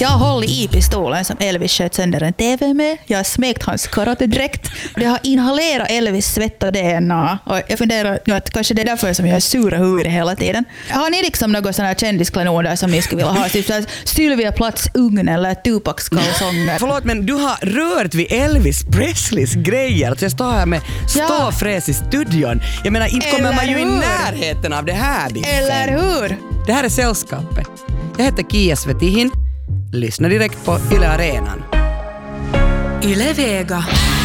Jag har hållit i pistolen som Elvis sköt sönder en TV med. Jag har smekt hans karatedräkt. Jag har inhalerat Elvis svett och DNA. Och jag funderar att kanske det är därför som jag är sura huvud hela tiden. Har ni liksom något sån här kändisklanoder som ni skulle vilja ha? Typ så Sylvia Platts ugn eller Tupacs kalsonger. Förlåt, men du har rört vid Elvis Presleys grejer. Att jag står här med ståfräs i studion. Jag menar, inte kommer man ju i närheten av det här. Eller hur? Det här är Sällskapet. Jag heter Kia Svetihin. Lyssna direkt på Yle Arenan. Yle Vega.